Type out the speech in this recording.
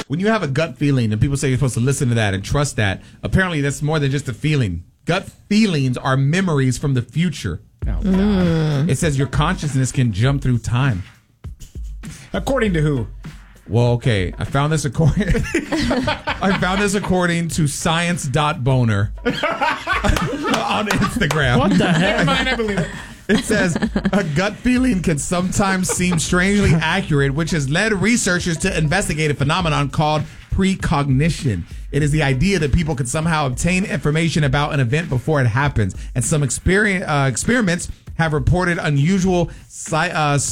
when you have a gut feeling and people say you're supposed to listen to that and trust that, apparently that's more than just a feeling. Gut feelings are memories from the future. Oh, God. It says your consciousness can jump through time. According to who? Well, okay. I found this according to science.boner on Instagram. What the heck? Never mind, I believe it. It says a gut feeling can sometimes seem strangely accurate, which has led researchers to investigate a phenomenon called precognition. It is the idea that people can somehow obtain information about an event before it happens. And some experiments have reported unusual